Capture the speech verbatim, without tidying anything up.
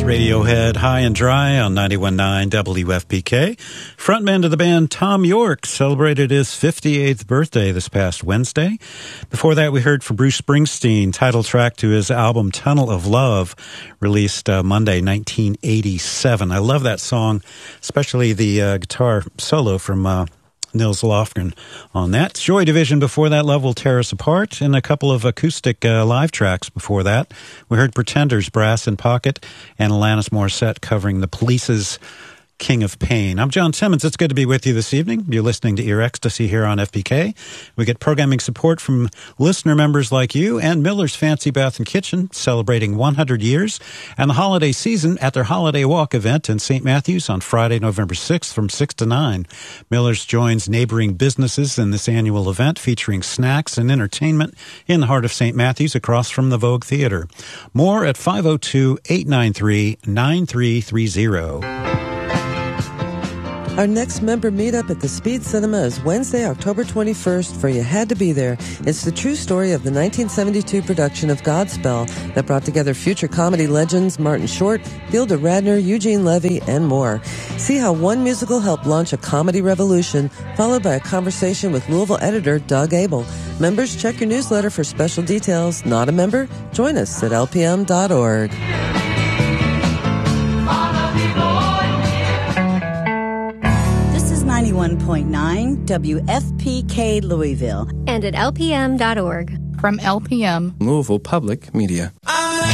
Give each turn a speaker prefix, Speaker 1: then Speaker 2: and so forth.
Speaker 1: Radiohead, High and Dry on ninety-one point nine W F P K. Frontman of the band, Tom York, celebrated his fifty-eighth birthday this past Wednesday. Before that, we heard from Bruce Springsteen, title track to his album Tunnel of Love, released uh, Monday, nineteen eighty-seven. I love that song, especially the uh, guitar solo from uh, Nils Lofgren on that. Joy Division before that, Love Will Tear Us Apart, and a couple of acoustic uh, live tracks before that. We heard Pretenders, Brass in Pocket, and Alanis Morissette covering The Police's King of Pain. I'm John Simmons. It's good to be with you this evening. You're listening to Ear Ecstasy here on F P K. We get programming support from listener members like you and Miller's Fancy Bath and Kitchen, celebrating one hundred years, and the holiday season at their Holiday Walk event in Saint Matthews on Friday, November sixth from six to nine. Miller's joins neighboring businesses in this annual event featuring snacks and entertainment in the heart of Saint Matthews across from the Vogue Theater. More at five oh two, eight nine three, nine three three zero.
Speaker 2: Our next member meetup at the Speed Cinema is Wednesday, October twenty-first, for You Had to Be There. It's the true story of the nineteen seventy-two production of Godspell that brought together future comedy legends Martin Short, Gilda Radner, Eugene Levy, and more. See how one musical helped launch a comedy revolution, followed by a conversation with Louisville editor Doug Abel. Members, check your newsletter for special details. Not a member? Join us at L P M dot org.
Speaker 3: ninety-one point nine W F P K Louisville.
Speaker 4: And at L P M dot org.
Speaker 5: From L P M,
Speaker 6: Louisville Public Media.